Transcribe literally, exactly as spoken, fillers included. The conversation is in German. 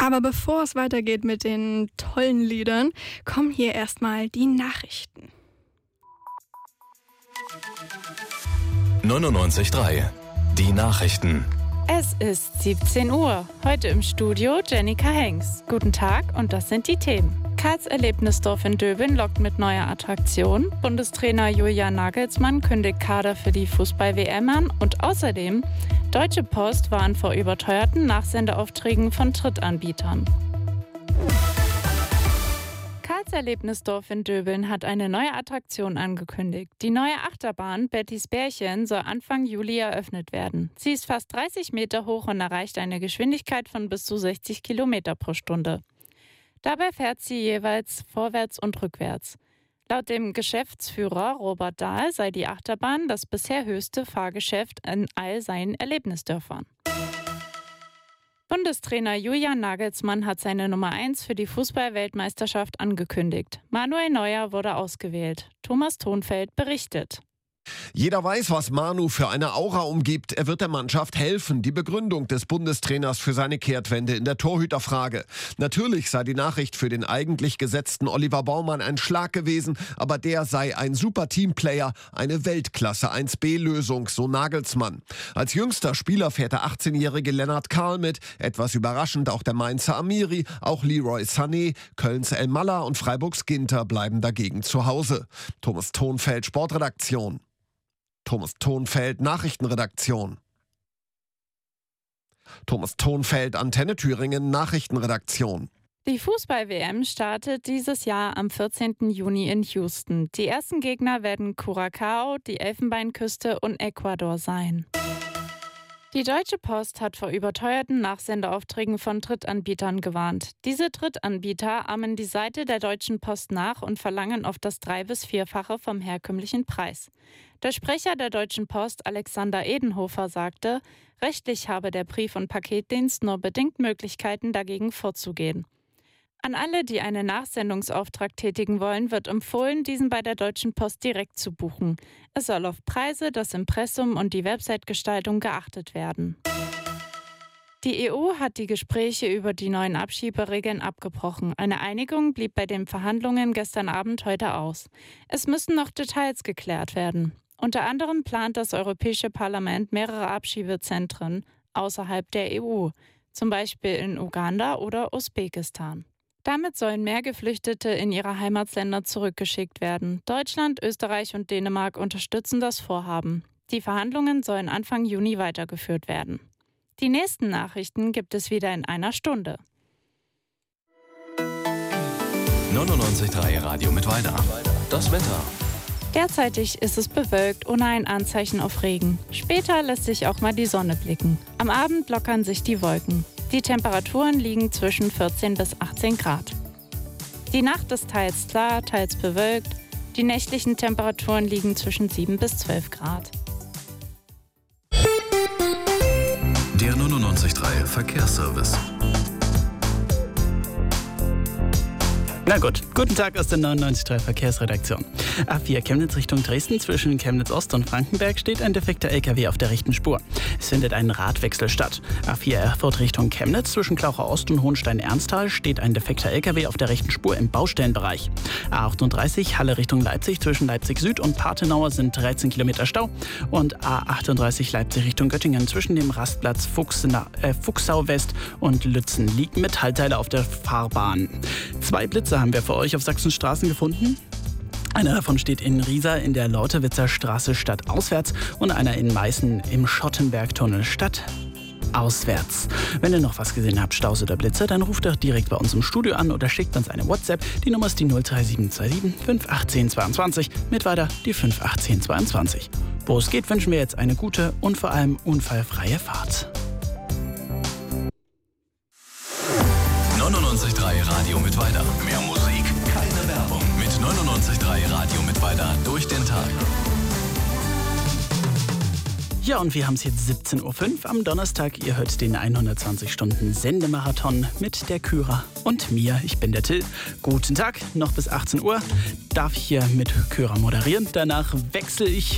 Aber bevor es weitergeht mit den tollen Liedern, kommen hier erstmal die Nachrichten. neunundneunzig Komma drei. Die Nachrichten. Es ist siebzehn Uhr. Heute im Studio Jennika Hengs. Guten Tag und das sind die Themen. Karls Erlebnisdorf in Döbeln lockt mit neuer Attraktion. Bundestrainer Julian Nagelsmann kündigt Kader für die Fußball-W M an. Und außerdem, Deutsche Post warnt vor überteuerten Nachsendeaufträgen von Drittanbietern. Karls Erlebnisdorf in Döbeln hat eine neue Attraktion angekündigt. Die neue Achterbahn Bettys Bärchen soll Anfang Juli eröffnet werden. Sie ist fast dreißig Meter hoch und erreicht eine Geschwindigkeit von bis zu sechzig Kilometer pro Stunde. Dabei fährt sie jeweils vorwärts und rückwärts. Laut dem Geschäftsführer Robert Dahl sei die Achterbahn das bisher höchste Fahrgeschäft in all seinen Erlebnisdörfern. Bundestrainer Julian Nagelsmann hat seine Nummer eins für die Fußball-Weltmeisterschaft angekündigt. Manuel Neuer wurde ausgewählt. Thomas Thonfeld berichtet. Jeder weiß, was Manu für eine Aura umgibt. Er wird der Mannschaft helfen. Die Begründung des Bundestrainers für seine Kehrtwende in der Torhüterfrage. Natürlich sei die Nachricht für den eigentlich gesetzten Oliver Baumann ein Schlag gewesen, aber der sei ein super Teamplayer, eine Weltklasse eins B Lösung, so Nagelsmann. Als jüngster Spieler fährt der achtzehnjährige Lennart Karl mit. Etwas überraschend auch der Mainzer Amiri, auch Leroy Sané, Kölns El Malla und Freiburgs Ginter bleiben dagegen zu Hause. Thomas Thonfeld, Sportredaktion. Thomas Thonfeld, Nachrichtenredaktion. Thomas Thonfeld, Antenne Thüringen, Nachrichtenredaktion. Die Fußball-W M startet dieses Jahr am vierzehnten Juni in Houston. Die ersten Gegner werden Curacao, die Elfenbeinküste und Ecuador sein. Die Deutsche Post hat vor überteuerten Nachsendeaufträgen von Drittanbietern gewarnt. Diese Drittanbieter ahmen die Seite der Deutschen Post nach und verlangen oft das drei- bis vierfache vom herkömmlichen Preis. Der Sprecher der Deutschen Post, Alexander Edenhofer, sagte, rechtlich habe der Brief- und Paketdienst nur bedingt Möglichkeiten, dagegen vorzugehen. An alle, die einen Nachsendungsauftrag tätigen wollen, wird empfohlen, diesen bei der Deutschen Post direkt zu buchen. Es soll auf Preise, das Impressum und die Website-Gestaltung geachtet werden. Die E U hat die Gespräche über die neuen Abschieberegeln abgebrochen. Eine Einigung blieb bei den Verhandlungen gestern Abend heute aus. Es müssen noch Details geklärt werden. Unter anderem plant das Europäische Parlament mehrere Abschiebezentren außerhalb der E U, zum Beispiel in Uganda oder Usbekistan. Damit sollen mehr Geflüchtete in ihre Heimatländer zurückgeschickt werden. Deutschland, Österreich und Dänemark unterstützen das Vorhaben. Die Verhandlungen sollen Anfang Juni weitergeführt werden. Die nächsten Nachrichten gibt es wieder in einer Stunde. neunundneunzig Komma drei Radio mit Weida. Das Wetter. Derzeitig ist es bewölkt, ohne ein Anzeichen auf Regen. Später lässt sich auch mal die Sonne blicken. Am Abend lockern sich die Wolken. Die Temperaturen liegen zwischen vierzehn bis achtzehn Grad. Die Nacht ist teils klar, teils bewölkt. Die nächtlichen Temperaturen liegen zwischen sieben bis zwölf Grad. Der neunundneunzig Komma drei Verkehrsservice. Na gut, guten Tag aus der neunundneunzig Komma drei Verkehrsredaktion. A vier Chemnitz Richtung Dresden, zwischen Chemnitz Ost und Frankenberg steht ein defekter L K W auf der rechten Spur. Es findet ein Radwechsel statt. A vier Erfurt Richtung Chemnitz, zwischen Klauchau Ost und Hohenstein-Ernsthal steht ein defekter L K W auf der rechten Spur im Baustellenbereich. A achtunddreißig Halle Richtung Leipzig, zwischen Leipzig Süd und Pathenauer sind dreizehn Kilometer Stau. Und A achtunddreißig Leipzig Richtung Göttingen, zwischen dem Rastplatz Fuchsena, äh, Fuchsau West und Lützen liegen Metallteile auf der Fahrbahn. Zwei Blitze haben wir für euch auf Sachsens Straßen gefunden. Einer davon steht in Riesa in der Lautewitzer Straße stadtauswärts und einer in Meißen im Schottenbergtunnel stadtauswärts. Wenn ihr noch was gesehen habt, Staus oder Blitze, dann ruft doch direkt bei uns im Studio an oder schickt uns eine WhatsApp. Die Nummer ist die null drei sieben zwei sieben fünf eins acht zweiundzwanzig, mit weiter die fünf eins acht zweiundzwanzig. Wo es geht, wünschen wir jetzt eine gute und vor allem unfallfreie Fahrt. neunundneunzig Komma drei Radio mit Weida. Mehr Musik, keine Werbung. Mit neunundneunzig Komma drei Radio mit Weida durch den Tag. Ja, und wir haben es jetzt siebzehn Uhr fünf am Donnerstag. Ihr hört den hundertzwanzig Stunden Sendemarathon mit der Kyra und mir. Ich bin der Till. Guten Tag, noch bis achtzehn Uhr darf ich hier mit Kyra moderieren. Danach wechsle ich